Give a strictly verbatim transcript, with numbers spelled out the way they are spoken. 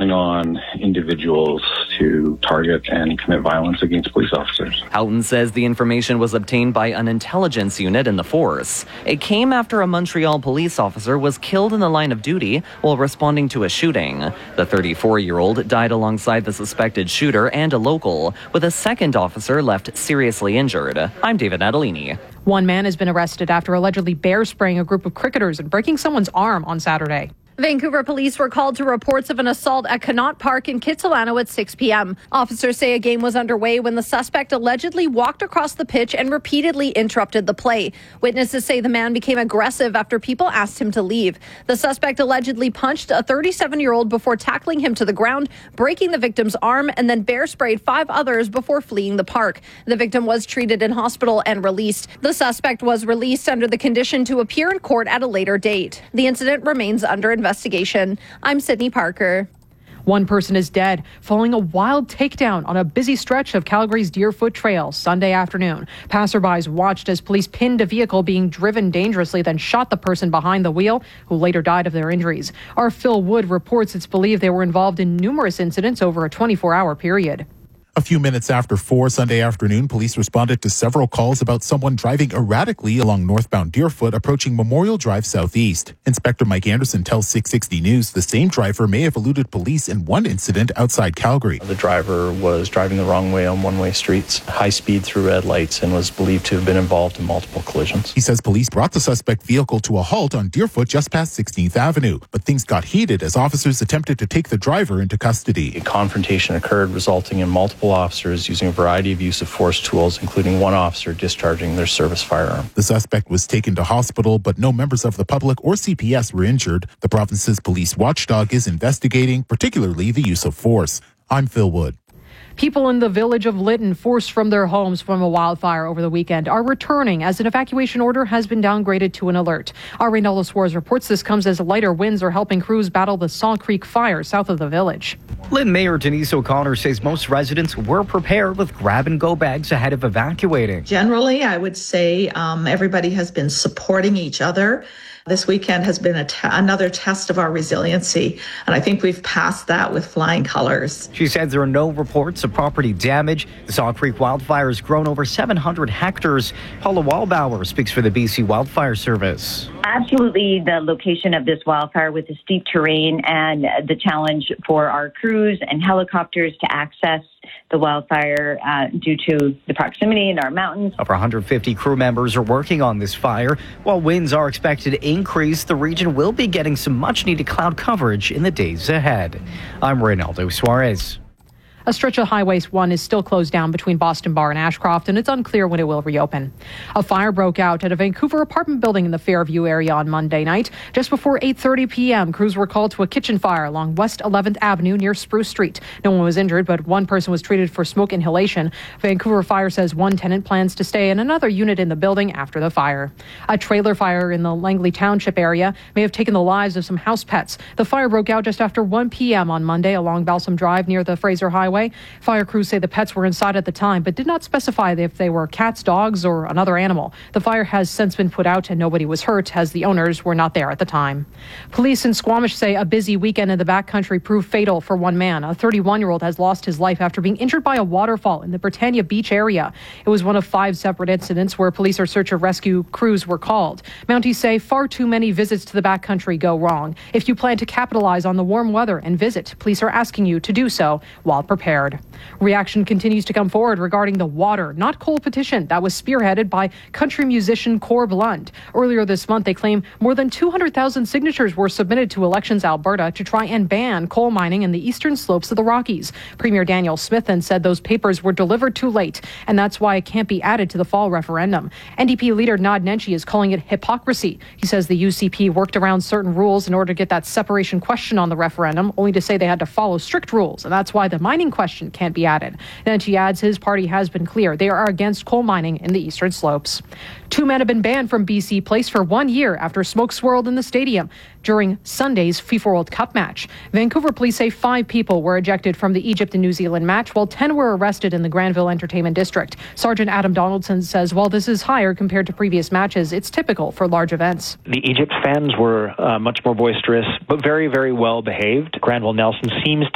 calling on individuals to target and commit violence against police officers. Houghton says the information was obtained by an intelligence unit in the force. It came after a Montreal police officer was killed in the line of duty while responding to a shooting. The thirty-four-year-old died alongside the suspected shooter and a local, with a second officer left seriously injured. I'm David Natalini. One man has been arrested after allegedly bear spraying a group of cricketers and breaking someone's arm on Saturday. Vancouver police were called to reports of an assault at Connaught Park in Kitsilano at six p.m. Officers say a game was underway when the suspect allegedly walked across the pitch and repeatedly interrupted the play. Witnesses say the man became aggressive after people asked him to leave. The suspect allegedly punched a thirty-seven-year-old before tackling him to the ground, breaking the victim's arm, and then bear sprayed five others before fleeing the park. The victim was treated in hospital and released. The suspect was released under the condition to appear in court at a later date. The incident remains under investigation. Investigation. I'm Sydney Parker. One person is dead following a wild takedown on a busy stretch of Calgary's Deerfoot Trail Sunday afternoon. Passerbys watched as police pinned a vehicle being driven dangerously, then shot the person behind the wheel, who later died of their injuries. Our Phil Wood reports it's believed they were involved in numerous incidents over a twenty-four hour period. A few minutes after four Sunday afternoon, police responded to several calls about someone driving erratically along northbound Deerfoot approaching Memorial Drive Southeast. Inspector Mike Anderson tells six sixty News the same driver may have eluded police in one incident outside Calgary. The driver was driving the wrong way on one-way streets, high speed through red lights, and was believed to have been involved in multiple collisions. He says police brought the suspect vehicle to a halt on Deerfoot just past sixteenth Avenue, but things got heated as officers attempted to take the driver into custody. A confrontation occurred, resulting in multiple officers using a variety of use of force tools, including one officer discharging their service firearm. The suspect was taken to hospital, but no members of the public or C P S were injured. The province's police watchdog is investigating, particularly the use of force. I'm Phil Wood. People in the village of Lytton, forced from their homes from a wildfire over the weekend, are returning as an evacuation order has been downgraded to an alert. Our Reynaldo Suarez reports this comes as lighter winds are helping crews battle the Salt Creek fire south of the village. Lytton Mayor Denise O'Connor says most residents were prepared with grab-and-go bags ahead of evacuating. Generally, I would say um, everybody has been supporting each other. This weekend has been a te- another test of our resiliency, and I think we've passed that with flying colors. She said there are no reports of property damage. The Salt Creek wildfire has grown over seven hundred hectares. Paula Wallbauer speaks for the B C Wildfire Service. Absolutely, the location of this wildfire with the steep terrain and the challenge for our crews and helicopters to access the wildfire uh, due to the proximity in our mountains. Over one hundred fifty crew members are working on this fire. While winds are expected to increase, the region will be getting some much-needed cloud coverage in the days ahead. I'm Reynaldo Suarez. A stretch of Highway one is still closed down between Boston Bar and Ashcroft, and it's unclear when it will reopen. A fire broke out at a Vancouver apartment building in the Fairview area on Monday night. Just before eight thirty p.m., crews were called to a kitchen fire along West eleventh Avenue near Spruce Street. No one was injured, but one person was treated for smoke inhalation. Vancouver Fire says one tenant plans to stay in another unit in the building after the fire. A trailer fire in the Langley Township area may have taken the lives of some house pets. The fire broke out just after one p.m. on Monday along Balsam Drive near the Fraser Highway. Fire crews say the pets were inside at the time, but did not specify if they were cats, dogs, or another animal. The fire has since been put out and nobody was hurt, as the owners were not there at the time. Police in Squamish say a busy weekend in the backcountry proved fatal for one man. A thirty-one-year-old has lost his life after being injured by a waterfall in the Britannia Beach area. It was one of five separate incidents where police or search and rescue crews were called. Mounties say far too many visits to the backcountry go wrong. If you plan to capitalize on the warm weather and visit, police are asking you to do so while prepared. Reaction continues to come forward regarding the water, not coal petition that was spearheaded by country musician Corb Lund. Earlier this month, they claim more than two hundred thousand signatures were submitted to Elections Alberta to try and ban coal mining in the eastern slopes of the Rockies. Premier Daniel Smith then said those papers were delivered too late, and that's why it can't be added to the fall referendum. N D P leader Nod Nenshi is calling it hypocrisy. He says the U C P worked around certain rules in order to get that separation question on the referendum, only to say they had to follow strict rules, and that's why the mining question can't be added. Nenshi adds his party has been clear. They are against coal mining in the eastern slopes. Two men have been banned from B C Place for one year after smoke swirled in the stadium during Sunday's FIFA World Cup match. Vancouver police say five people were ejected from the Egypt and New Zealand match, while ten were arrested in the Granville Entertainment District. Sergeant Adam Donaldson says while this is higher compared to previous matches, it's typical for large events. The Egypt fans were uh, much more boisterous, but very, very well behaved. Granville Nelson seems